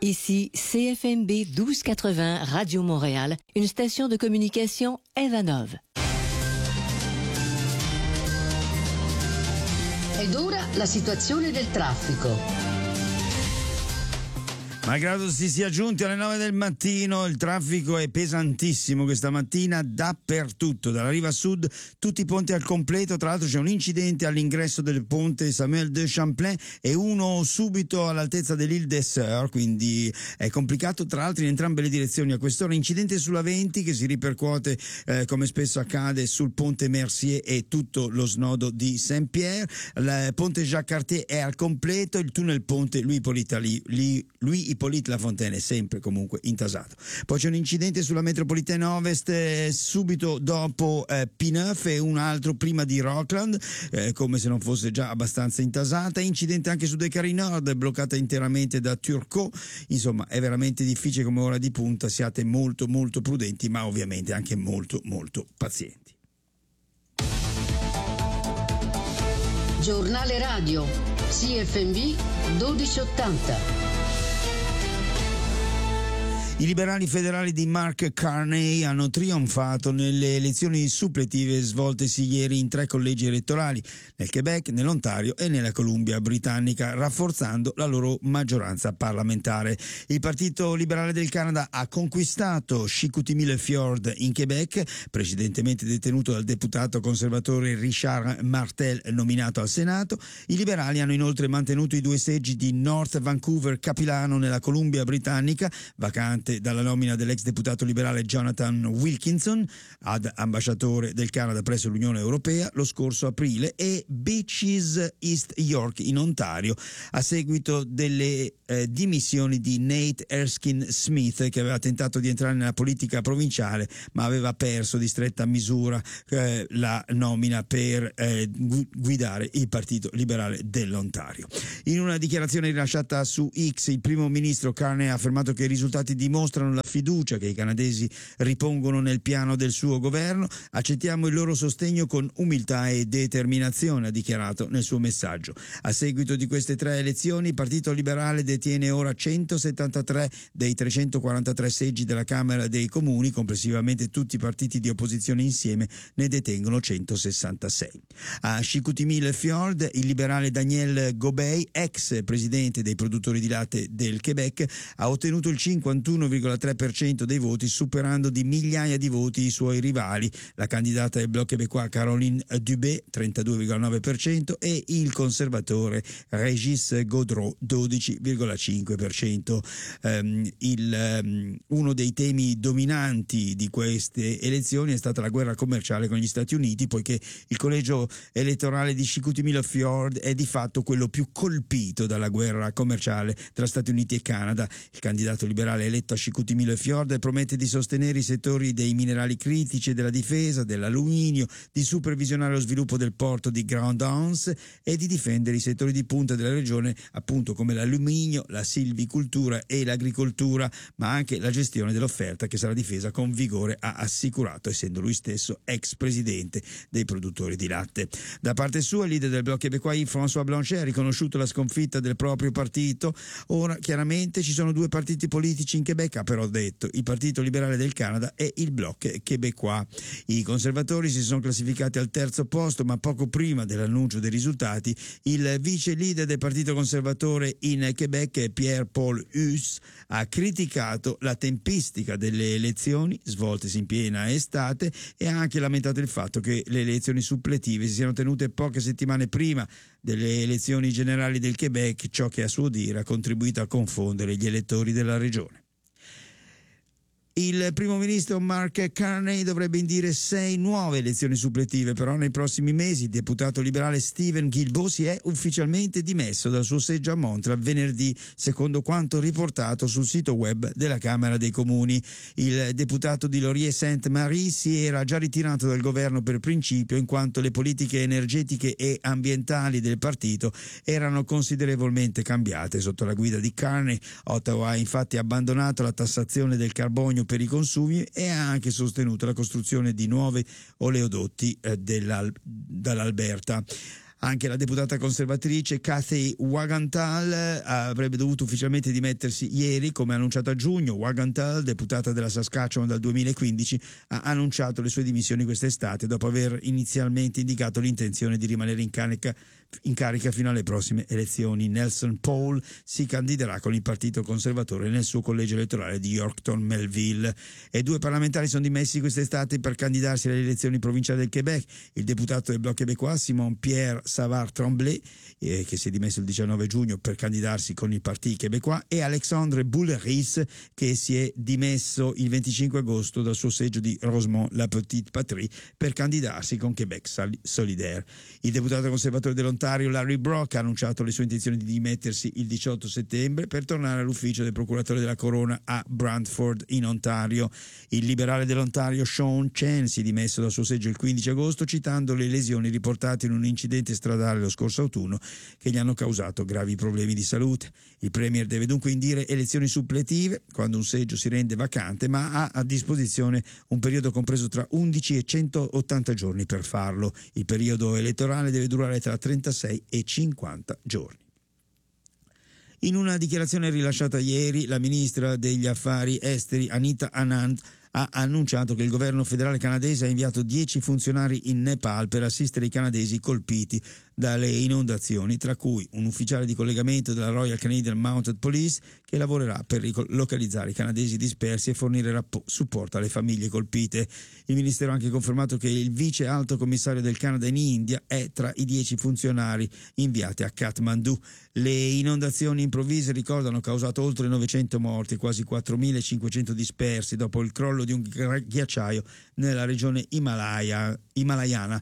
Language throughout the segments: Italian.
Ici CFMB 1280 Radio Montréal, une station de communication Evanov. Ed ora la situazione del traffico. Malgrado si sia giunti alle 9 del mattino, il traffico è pesantissimo questa mattina dappertutto, dalla riva sud tutti i ponti al completo. Tra l'altro c'è un incidente all'ingresso del ponte Samuel de Champlain e uno subito all'altezza dell'Île des Sœurs, quindi è complicato tra l'altro in entrambe le direzioni a quest'ora. Incidente sulla 20 che si ripercuote come spesso accade sul ponte Mercier e tutto lo snodo di Saint-Pierre. Il ponte Jacques Cartier è al completo, il tunnel ponte Louis Hippolyte Lafontaine è sempre comunque intasato. Poi c'è un incidente sulla metropolitana Ovest subito dopo P9 e un altro prima di Rockland, come se non fosse già abbastanza intasata. Incidente anche su Decari Nord, bloccata interamente da Turcot. Insomma, è veramente difficile come ora di punta, siate molto molto prudenti, ma ovviamente anche molto molto pazienti. Giornale radio CFMB 1280. I liberali federali di Mark Carney hanno trionfato nelle elezioni suppletive svoltesi ieri in 3 collegi elettorali, nel Quebec, nell'Ontario e nella Columbia Britannica, rafforzando la loro maggioranza parlamentare. Il Partito Liberale del Canada ha conquistato Chicoutimi-le-Fjord in Quebec, precedentemente detenuto dal deputato conservatore Richard Martel nominato al Senato. I liberali hanno inoltre mantenuto i 2 seggi di North Vancouver-Capilano nella Columbia Britannica, vacanti dalla nomina dell'ex deputato liberale Jonathan Wilkinson ad ambasciatore del Canada presso l'Unione Europea lo scorso aprile, e Beaches East York in Ontario a seguito delle dimissioni di Nate Erskine Smith, che aveva tentato di entrare nella politica provinciale ma aveva perso di stretta misura la nomina per guidare il Partito Liberale dell'Ontario. In una dichiarazione rilasciata su X, il primo ministro Carney ha affermato che i risultati dimostrano la fiducia che i canadesi ripongono nel piano del suo governo. Accettiamo il loro sostegno con umiltà e determinazione, ha dichiarato nel suo messaggio. A seguito di queste 3 elezioni, il Partito Liberale detiene ora 173 dei 343 seggi della Camera dei Comuni, complessivamente tutti i partiti di opposizione insieme ne detengono 166. A Chicoutimi-le-Fjord, il liberale Daniel Gobey, ex presidente dei produttori di latte del Quebec, ha ottenuto il 51,3% dei voti, superando di migliaia di voti i suoi rivali, la candidata del Bloc québécois Caroline Dubé 32,9% e il conservatore Régis Gaudreau 12,5%. Uno dei temi dominanti di queste elezioni è stata la guerra commerciale con gli Stati Uniti, poiché il collegio elettorale di Chicoutimi-le-Fjord è di fatto quello più colpito dalla guerra commerciale tra Stati Uniti e Canada. Il candidato liberale eletto a Chicoutimi-le-Fjord promette di sostenere i settori dei minerali critici e della difesa, dell'alluminio, di supervisionare lo sviluppo del porto di Grand Anse e di difendere i settori di punta della regione, appunto come l'alluminio, la silvicoltura e l'agricoltura, ma anche la gestione dell'offerta che sarà difesa con vigore, ha assicurato, essendo lui stesso ex presidente dei produttori di latte. Da parte sua, il leader del Bloc québécois François Blanchet ha riconosciuto la sconfitta del proprio partito. Ora chiaramente ci sono 2 partiti politici in Quebec, ha però detto il Partito Liberale del Canada e il Bloc québécois. I conservatori si sono classificati al 3° posto, ma poco prima dell'annuncio dei risultati il vice leader del Partito Conservatore in Quebec, Pierre-Paul Huss, ha criticato la tempistica delle elezioni svoltesi in piena estate e ha anche lamentato il fatto che le elezioni suppletive si siano tenute poche settimane prima delle elezioni generali del Quebec, ciò che a suo dire ha contribuito a confondere gli elettori della regione. Il primo ministro Mark Carney dovrebbe indire 6 nuove elezioni suppletive, però nei prossimi mesi il deputato liberale Stephen Guilbeault si è ufficialmente dimesso dal suo seggio a Montreal venerdì, secondo quanto riportato sul sito web della Camera dei Comuni. Il deputato di Laurier-Sainte-Marie si era già ritirato dal governo per principio, in quanto le politiche energetiche e ambientali del partito erano considerevolmente cambiate sotto la guida di Carney. Ottawa ha infatti abbandonato la tassazione del carbonio per i consumi e ha anche sostenuto la costruzione di nuovi oleodotti dall'Alberta. Anche la deputata conservatrice Cathy Wagenthal avrebbe dovuto ufficialmente dimettersi ieri, come annunciato a giugno. Wagenthal, deputata della Saskatchewan dal 2015, ha annunciato le sue dimissioni quest'estate dopo aver inizialmente indicato l'intenzione di rimanere in carica fino alle prossime elezioni. Nelson Paul si candiderà con il Partito Conservatore nel suo collegio elettorale di Yorkton-Melville. E 2 parlamentari sono dimessi quest'estate per candidarsi alle elezioni provinciali del Québec: il deputato del Bloc québécois Simon-Pierre Savard-Tremblay, che si è dimesso il 19 giugno per candidarsi con il Parti québécois, e Alexandre Boulris, che si è dimesso il 25 agosto dal suo seggio di Rosemont-la-Petite-Patrie per candidarsi con Québec Solidaire. Il deputato conservatore dell'Ontario Larry Brock ha annunciato le sue intenzioni di dimettersi il 18 settembre per tornare all'ufficio del procuratore della Corona a Brantford in Ontario. Il liberale dell'Ontario Sean Chen si è dimesso dal suo seggio il 15 agosto citando le lesioni riportate in un incidente stradale lo scorso autunno che gli hanno causato gravi problemi di salute. Il premier deve dunque indire elezioni suppletive quando un seggio si rende vacante, ma ha a disposizione un periodo compreso tra 11 e 180 giorni per farlo. Il periodo elettorale deve durare tra 36 e 50 giorni. In una dichiarazione rilasciata ieri, la ministra degli affari esteri Anita Anand ha annunciato che il governo federale canadese ha inviato 10 funzionari in Nepal per assistere i canadesi colpiti dalle inondazioni, tra cui un ufficiale di collegamento della Royal Canadian Mounted Police che lavorerà per localizzare i canadesi dispersi e fornire supporto alle famiglie colpite. Il ministero ha anche confermato che il vice alto commissario del Canada in India è tra i 10 funzionari inviati a Kathmandu. Le inondazioni improvvise, hanno causato oltre 900 morti e quasi 4.500 dispersi dopo il crollo di un ghiacciaio nella regione himalayana,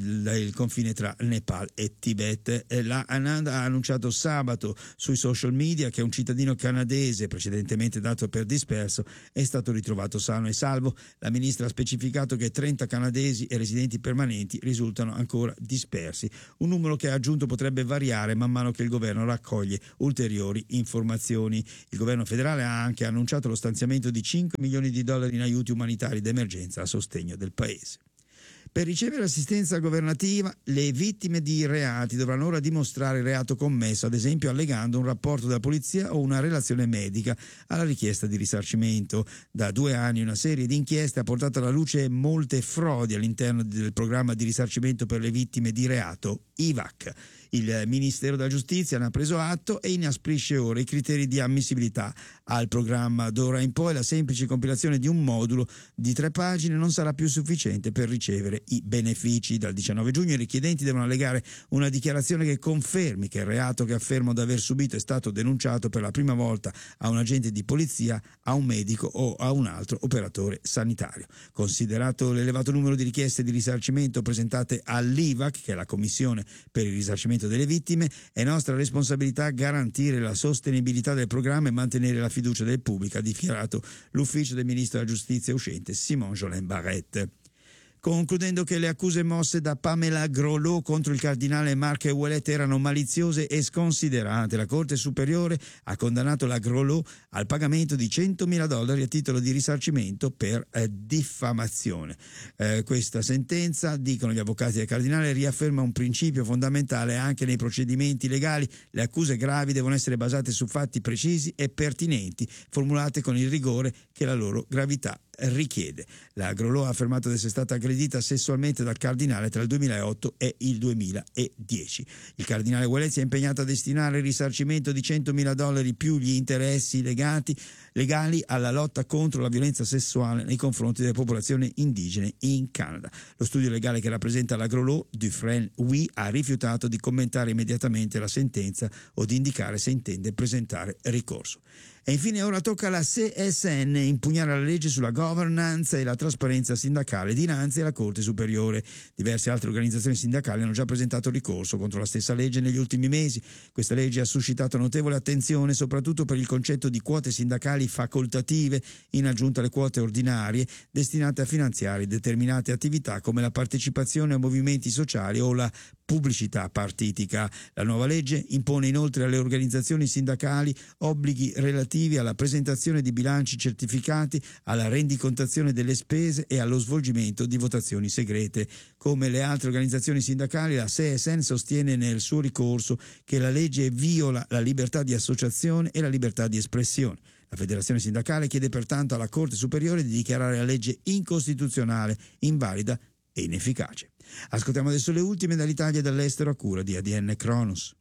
il confine tra Nepal e Tibet. La Anand ha annunciato sabato sui social media che un cittadino canadese precedentemente dato per disperso è stato ritrovato sano e salvo. La ministra ha specificato che 30 canadesi e residenti permanenti risultano ancora dispersi, un numero che ha aggiunto potrebbe variare man mano che il governo raccoglie ulteriori informazioni. Il governo federale ha anche annunciato lo stanziamento di $5 milioni in aiuti umanitari d'emergenza a sostegno del paese. Per ricevere assistenza governativa, le vittime di reati dovranno ora dimostrare il reato commesso, ad esempio allegando un rapporto della polizia o una relazione medica alla richiesta di risarcimento. Da 2 anni una serie di inchieste ha portato alla luce molte frodi all'interno del programma di risarcimento per le vittime di reato IVAC. Il Ministero della Giustizia ne ha preso atto e inasprisce ora i criteri di ammissibilità al programma. D'ora in poi la semplice compilazione di un modulo di 3 pagine non sarà più sufficiente per ricevere i benefici. Dal 19 giugno i richiedenti devono allegare una dichiarazione che confermi che il reato che affermano di aver subito è stato denunciato per la prima volta a un agente di polizia, a un medico o a un altro operatore sanitario. Considerato l'elevato numero di richieste di risarcimento presentate all'IVAC, che è la Commissione per il risarcimento delle vittime, è nostra responsabilità garantire la sostenibilità del programma e mantenere la fiducia del pubblico, ha dichiarato l'ufficio del ministro della giustizia uscente Simon Jolin Barrette. Concludendo che le accuse mosse da Pamela Groslo contro il cardinale Marc Ouellet erano maliziose e sconsiderate, la Corte Superiore ha condannato la Groslo al pagamento di $100.000 a titolo di risarcimento per diffamazione. Questa sentenza, dicono gli avvocati del cardinale, riafferma un principio fondamentale anche nei procedimenti legali: le accuse gravi devono essere basate su fatti precisi e pertinenti, formulate con il rigore che la loro gravità richiede. La Groslo ha affermato di essere stata aggredita sessualmente dal cardinale tra il 2008 e il 2010. Il cardinale Ouellet si è impegnato a destinare il risarcimento di $100.000 più gli interessi legali alla lotta contro la violenza sessuale nei confronti delle popolazioni indigene in Canada. Lo studio legale che rappresenta la Groslo, Dufresne Huy, ha rifiutato di commentare immediatamente la sentenza o di indicare se intende presentare ricorso. E infine ora tocca alla CSN impugnare la legge sulla governance e la trasparenza sindacale dinanzi alla Corte Superiore. Diverse altre organizzazioni sindacali hanno già presentato ricorso contro la stessa legge negli ultimi mesi. Questa legge ha suscitato notevole attenzione soprattutto per il concetto di quote sindacali facoltative in aggiunta alle quote ordinarie destinate a finanziare determinate attività come la partecipazione a movimenti sociali o la pubblicità partitica. La nuova legge impone inoltre alle organizzazioni sindacali obblighi relativi relativi alla presentazione di bilanci certificati, alla rendicontazione delle spese e allo svolgimento di votazioni segrete. Come le altre organizzazioni sindacali, la CSN sostiene nel suo ricorso che la legge viola la libertà di associazione e la libertà di espressione. La federazione sindacale chiede pertanto alla Corte Superiore di dichiarare la legge incostituzionale, invalida e inefficace. Ascoltiamo adesso le ultime dall'Italia e dall'estero a cura di ADN Kronos.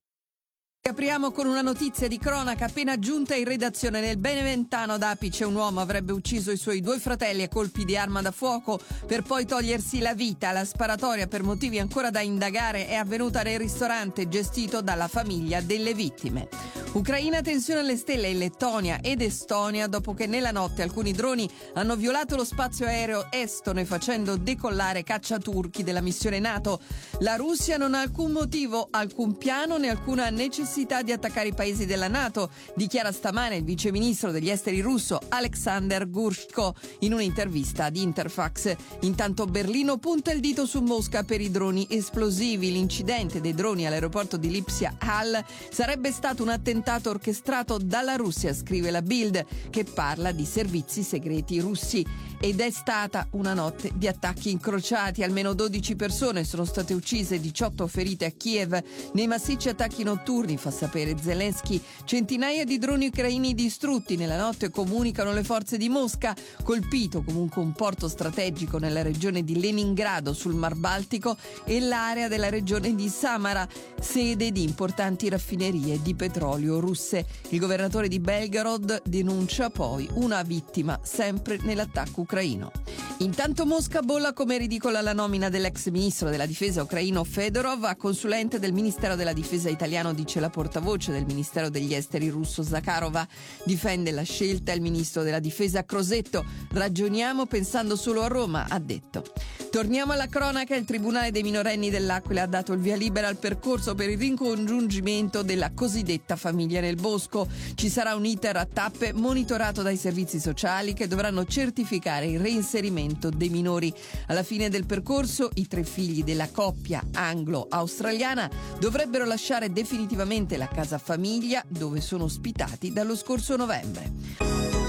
Apriamo con una notizia di cronaca appena giunta in redazione. Nel Beneventano ad Apice un uomo avrebbe ucciso i suoi 2 fratelli a colpi di arma da fuoco per poi togliersi la vita. La sparatoria, per motivi ancora da indagare, è avvenuta nel ristorante gestito dalla famiglia delle vittime. Ucraina, tensione alle stelle in Lettonia ed Estonia dopo che nella notte alcuni droni hanno violato lo spazio aereo estone facendo decollare cacciaturchi della missione NATO. La Russia non ha alcun motivo, alcun piano né alcuna necessità di attaccare i paesi della NATO, dichiara stamane il viceministro degli esteri russo Alexander Gurshko in un'intervista ad Interfax. Intanto Berlino punta il dito su Mosca per i droni esplosivi. L'incidente dei droni all'aeroporto di Lipsia-Hall sarebbe stato un attentato orchestrato dalla Russia, scrive la Bild, che parla di servizi segreti russi. Ed è stata una notte di attacchi incrociati. Almeno 12 persone sono state uccise, 18 ferite a Kiev nei massicci attacchi notturni, fa sapere Zelensky. Centinaia di droni ucraini distrutti nella notte, comunicano le forze di Mosca. Colpito comunque un porto strategico nella regione di Leningrado sul Mar Baltico e l'area della regione di Samara, sede di importanti raffinerie di petrolio russe. Il governatore di Belgorod denuncia poi una vittima sempre nell'attacco ucraino. Intanto Mosca bolla come ridicola la nomina dell'ex ministro della difesa ucraino Fedorov a consulente del Ministero della difesa italiano, dice la portavoce del Ministero degli Esteri russo Zakharova. Difende la scelta il ministro della difesa Crosetto. Ragioniamo pensando solo a Roma, ha detto. Torniamo alla cronaca. Il Tribunale dei minorenni dell'Aquila ha dato il via libera al percorso per il ricongiungimento della cosiddetta famiglia nel bosco. Ci sarà un iter a tappe monitorato dai servizi sociali che dovranno certificare il reinserimento dei minori. Alla fine del percorso i 3 figli della coppia anglo-australiana dovrebbero lasciare definitivamente la casa famiglia dove sono ospitati dallo scorso novembre.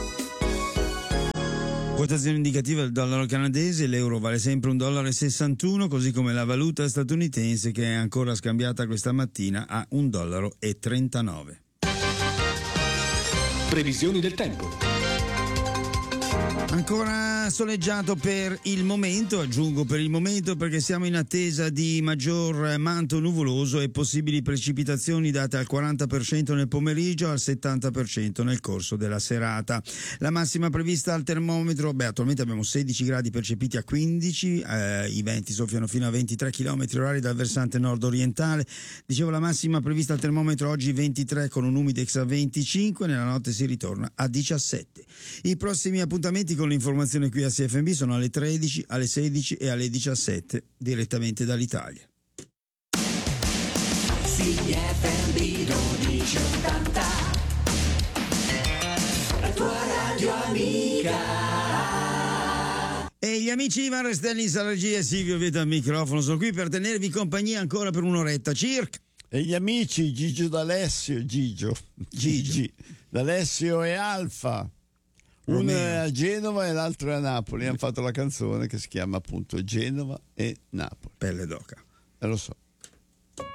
Quotazione indicativa del dollaro canadese: l'euro vale sempre $1,61, così come la valuta statunitense, che è ancora scambiata questa mattina a $1,39. Previsioni del tempo. Ancora soleggiato per il momento, aggiungo per il momento, perché siamo in attesa di maggior manto nuvoloso e possibili precipitazioni date al 40% nel pomeriggio, al 70% nel corso della serata. La massima prevista al termometro, attualmente abbiamo 16 gradi percepiti a 15, i venti soffiano fino a 23 km/h dal versante nord-orientale. Dicevo, la massima prevista al termometro oggi 23 con un humidex a 25, nella notte si ritorna a 17. I prossimi appuntamenti con l'informazione qui a CFMB sono alle 13, alle 16 e alle 17 direttamente dall'Italia. CFMB 1280, la tua radio amica. E gli amici Ivan Restelli, alla regia, e Silvio Vieta al microfono, sono qui per tenervi compagnia ancora per un'oretta circa. E gli amici Gigi D'Alessio e Alfa. Uno è a Genova e l'altro è a Napoli. Hanno fatto la canzone che si chiama appunto Genova e Napoli. Pelle d'oca. Lo so.